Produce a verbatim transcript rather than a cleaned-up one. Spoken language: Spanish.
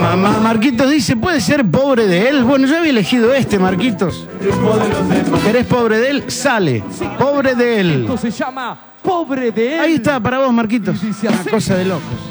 Ma- Ma- Marquitos dice, ¿puede ser pobre de él? Bueno, yo había elegido este, Marquitos. ¿Querés pobre de él? Sale. Pobre de él. Esto se llama Pobre de él. Ahí está, para vos, Marquitos. Y dice Una así. cosa de locos.